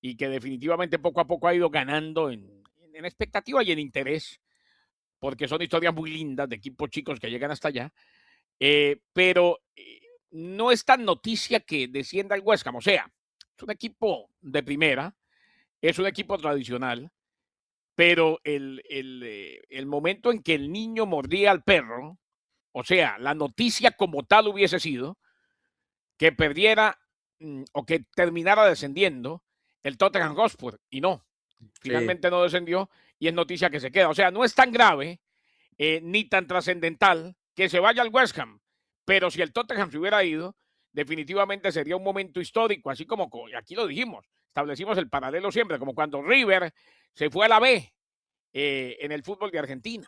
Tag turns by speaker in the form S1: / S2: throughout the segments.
S1: y que definitivamente poco a poco ha ido ganando en expectativa y en interés, porque son historias muy lindas de equipos chicos que llegan hasta allá. Pero no es tan noticia que descienda el West Ham. O sea, es un equipo de primera, es un equipo tradicional, pero el momento en que el niño mordía al perro, o sea, la noticia como tal hubiese sido que perdiera o que terminara descendiendo el Tottenham Hotspur, y no,
S2: Sí.
S1: finalmente no descendió y es noticia que se queda. O sea, no es tan grave ni tan trascendental que se vaya al West Ham, pero si el Tottenham se hubiera ido, definitivamente sería un momento histórico, así como aquí lo dijimos, establecimos el paralelo siempre, como cuando River se fue a la B en el fútbol de Argentina.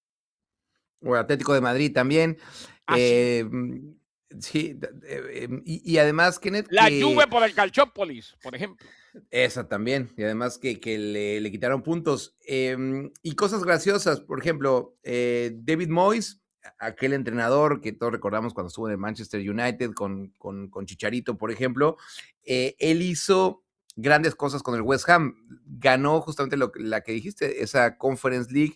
S2: O el Atlético de Madrid también.
S1: Así,
S2: Sí, y además, Kenneth,
S1: la Juve
S2: que
S1: por el Calciópolis, por ejemplo.
S2: esa también, y además que le quitaron puntos. Y cosas graciosas, por ejemplo, David Moyes, aquel entrenador que todos recordamos cuando estuvo en el Manchester United con Chicharito, por ejemplo, él hizo grandes cosas con el West Ham. Ganó justamente la que dijiste, esa Conference League,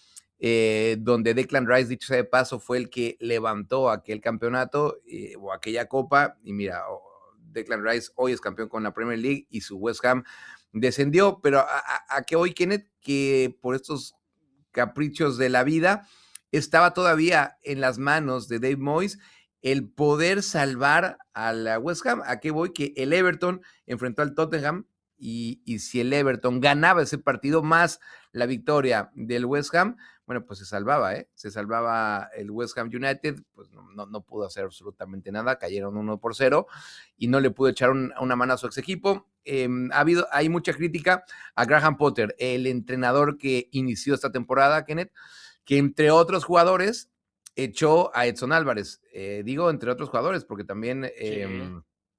S2: donde Declan Rice, dicho sea de paso, fue el que levantó aquel campeonato o aquella copa. Y mira, Declan Rice hoy es campeón con la Premier League y su West Ham descendió. Pero a que hoy, Kenneth, que por estos caprichos de la vida, estaba todavía en las manos de Dave Moyes el poder salvar a la West Ham. ¿A qué voy? Que el Everton enfrentó al Tottenham y si el Everton ganaba ese partido más la victoria del West Ham, bueno, pues se salvaba, ¿eh? Se salvaba el West Ham United, pues no pudo hacer absolutamente nada, cayeron 1-0 y no le pudo echar una mano a su ex equipo. Hay mucha crítica a Graham Potter, el entrenador que inició esta temporada, Kenneth, que entre otros jugadores echó a Edson Álvarez. Digo entre otros jugadores, porque también
S1: Sí,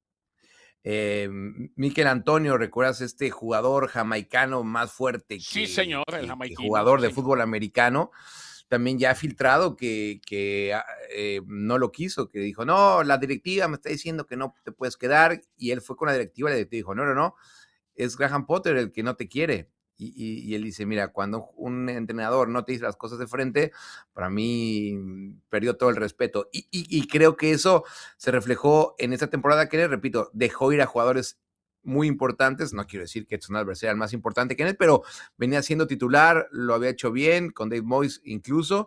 S2: Mikel Antonio, ¿recuerdas este jugador jamaicano más fuerte
S1: sí señor, el
S2: que
S1: jamaiquino, sí
S2: jugador de
S1: señor.
S2: fútbol americano? También ya ha filtrado que no lo quiso, que dijo, no, la directiva me está diciendo que no te puedes quedar, y él fue con la directiva y la directiva dijo, no, es Graham Potter el que no te quiere. Y él dice, mira, cuando un entrenador no te dice las cosas de frente, para mí perdió todo el respeto. Y creo que eso se reflejó en esta temporada que, repito, dejó ir a jugadores muy importantes. No quiero decir que Edson Álvarez sea el más importante que él, pero venía siendo titular, lo había hecho bien, con Dave Moyes incluso,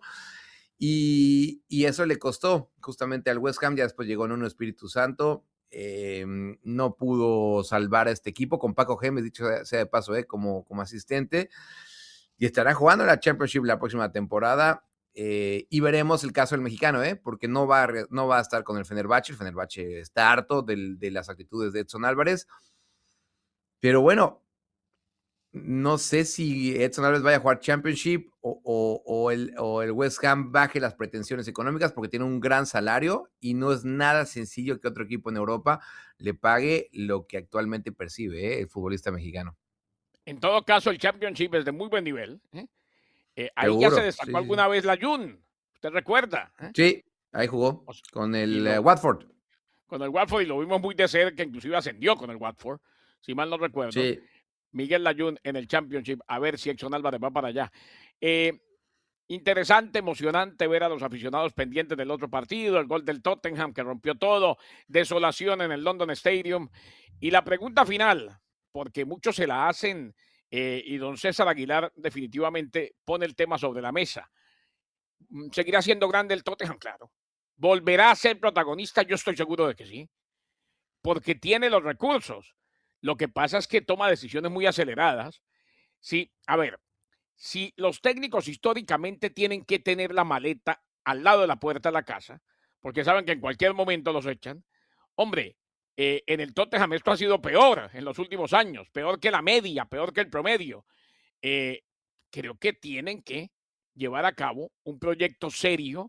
S2: y eso le costó justamente al West Ham. Ya después llegó Nuno Espíritu Santo, no pudo salvar a este equipo con Paco Gémez, dicho sea de paso, como asistente, y estará jugando la Championship la próxima temporada. Y veremos el caso del mexicano, porque no va a estar con el Fenerbahce está harto de las actitudes de Edson Álvarez, pero bueno, no sé si Edson Álvarez vaya a jugar Championship o el West Ham baje las pretensiones económicas, porque tiene un gran salario y no es nada sencillo que otro equipo en Europa le pague lo que actualmente percibe el futbolista mexicano.
S1: En todo caso, el Championship es de muy buen nivel. Ahí ya se
S2: Seguro,
S1: destacó
S2: sí, sí, sí.
S1: alguna vez la Jun, usted recuerda.
S2: Sí, ahí jugó
S1: O sea,
S2: con
S1: y
S2: el
S1: lo,
S2: Watford.
S1: con el Watford y lo vimos muy de cerca, inclusive ascendió con el Watford, si mal no recuerdo.
S2: Sí,
S1: Miguel Layún en el Championship, a ver si Exxon Álvarez va para allá. Eh, Interesante, emocionante ver a los aficionados pendientes del otro partido, el gol del Tottenham que rompió todo, desolación en el London Stadium. Y la pregunta final, porque muchos se la hacen y don César Aguilar definitivamente pone el tema sobre la mesa. ¿Seguirá siendo grande el Tottenham? Claro. ¿Volverá a ser protagonista? Yo estoy seguro de que sí, porque tiene los recursos. Lo que pasa es que toma decisiones muy aceleradas. Sí, a ver, si los técnicos históricamente tienen que tener la maleta al lado de la puerta de la casa, porque saben que en cualquier momento los echan, hombre, en el Tottenham esto ha sido peor en los últimos años, peor que la media, peor que el promedio. Eh, Creo que tienen que llevar a cabo un proyecto serio,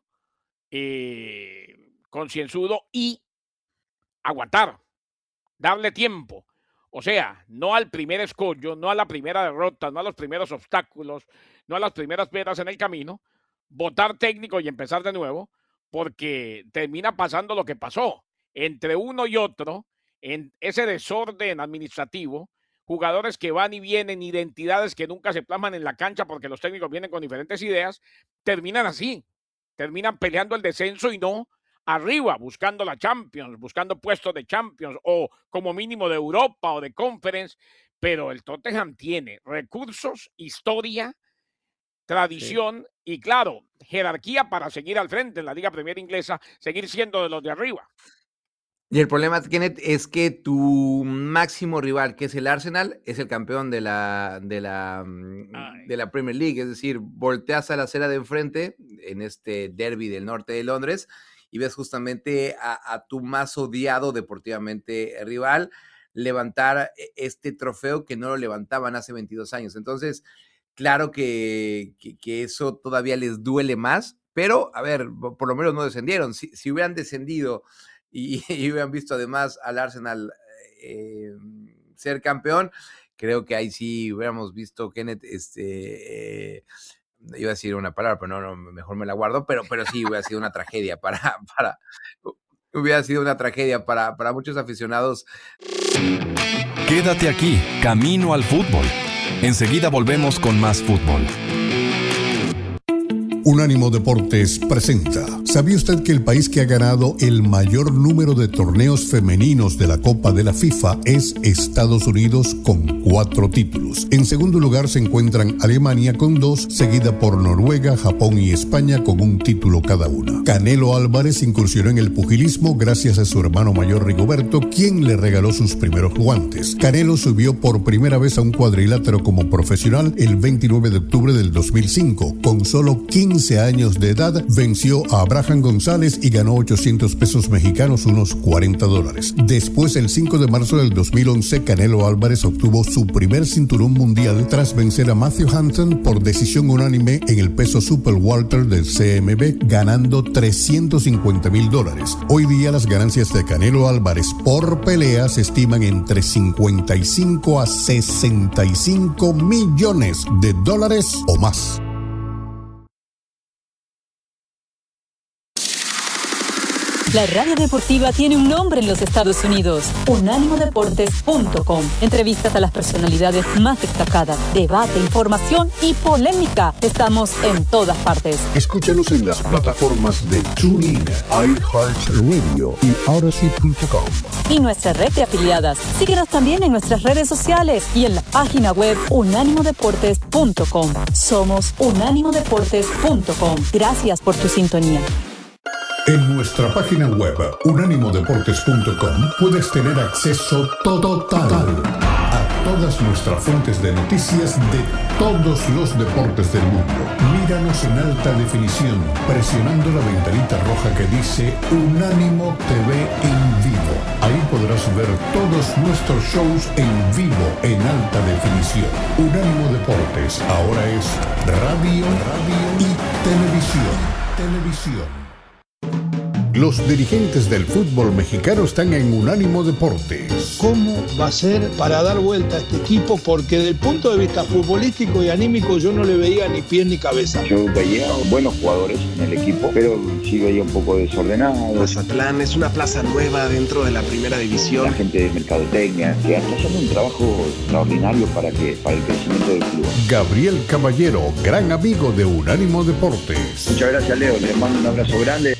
S1: concienzudo y aguantar, darle tiempo. O sea, no al primer escollo, no a la primera derrota, no a los primeros obstáculos, no a las primeras piedras en el camino, votar técnico y empezar de nuevo, porque termina pasando lo que pasó. Entre uno y otro, en ese desorden administrativo, jugadores que van y vienen, identidades que nunca se plasman en la cancha porque los técnicos vienen con diferentes ideas, terminan así, terminan peleando el descenso y no arriba, buscando la Champions, buscando puestos de Champions o como mínimo de Europa o de Conference, pero el Tottenham tiene recursos, historia, tradición y, claro, jerarquía para seguir al frente en la Liga Premier Inglesa, seguir siendo de los de arriba.
S2: Y el problema, Kenneth, es que tu máximo rival, que es el Arsenal, es el campeón de la Premier League. Es decir, volteas a la acera de enfrente en este derbi del norte de Londres y ves justamente a tu más odiado deportivamente rival levantar este trofeo que no lo levantaban hace 22 años. Entonces, claro que eso todavía les duele más, pero, a ver, por lo menos no descendieron. Si hubieran descendido y hubieran visto además al Arsenal ser campeón, creo que ahí sí hubiéramos visto, Kenneth, iba a decir una palabra, pero no, mejor me la guardo, pero sí hubiera sido una tragedia hubiera sido una tragedia para muchos aficionados.
S3: Quédate aquí, Camino al Fútbol. Enseguida volvemos con más fútbol.
S4: Unánimo Deportes presenta. ¿Sabía usted que el país que ha ganado el mayor número de torneos femeninos de la Copa de la FIFA es Estados Unidos con 4 títulos? En segundo lugar se encuentran Alemania con 2, seguida por Noruega, Japón y España con 1 título cada una. Canelo Álvarez incursionó en el pugilismo gracias a su hermano mayor Rigoberto, quien le regaló sus primeros guantes. Canelo subió por primera vez a un cuadrilátero como profesional el 29 de octubre del 2005. Con solo 15 años de edad, venció a Abraham González y ganó 800 pesos mexicanos, unos $40. Después, el 5 de marzo del 2011, Canelo Álvarez obtuvo su primer cinturón mundial tras vencer a Matthew Hampton por decisión unánime en el peso super welter del CMB, ganando $350,000. Hoy día, las ganancias de Canelo Álvarez por pelea se estiman entre 55 a 65 millones de dólares o más.
S5: La radio deportiva tiene un nombre en los Estados Unidos: unánimodeportes.com. Entrevistas a las personalidades más destacadas, debate, información y polémica. Estamos en todas partes.
S4: Escúchanos en las plataformas de TuneIn, iHeartRadio y Odyssey.com.
S5: Y nuestra red de afiliadas. Síguenos también en nuestras redes sociales y en la página web unánimodeportes.com. Somos unánimodeportes.com. Gracias por tu sintonía.
S4: En nuestra página web, unánimodeportes.com, puedes tener acceso total a todas nuestras fuentes de noticias de todos los deportes del mundo. Míranos en alta definición, presionando la ventanita roja que dice Unánimo TV en vivo. Ahí podrás ver todos nuestros shows en vivo en alta definición. Unánimo Deportes ahora es radio y televisión. Los dirigentes del fútbol mexicano están en Unánimo Deportes.
S6: ¿Cómo va a ser para dar vuelta a este equipo? Porque desde el punto de vista futbolístico y anímico yo no le veía ni pie ni cabeza.
S7: Yo veía buenos jugadores en el equipo, pero sí veía un poco desordenado.
S8: Mazatlán es una plaza nueva dentro de la primera división.
S7: La gente de mercadotecnia que está haciendo un trabajo extraordinario para el crecimiento del club.
S4: Gabriel Caballero, gran amigo de Unánimo Deportes.
S7: Muchas gracias, Leo. Les mando un abrazo grande.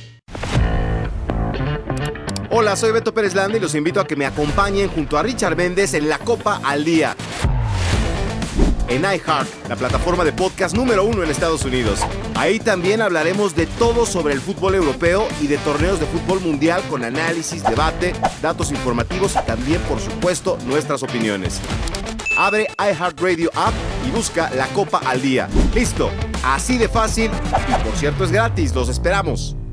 S8: Hola, soy Beto Pérez Landa y los invito a que me acompañen junto a Richard Méndez en La Copa al Día. En iHeart, la plataforma de podcast número 1 en Estados Unidos. Ahí también hablaremos de todo sobre el fútbol europeo y de torneos de fútbol mundial con análisis, debate, datos informativos y también, por supuesto, nuestras opiniones. Abre iHeartRadio App y busca La Copa al Día. ¡Listo! Así de fácil y, por cierto, es gratis. ¡Los esperamos!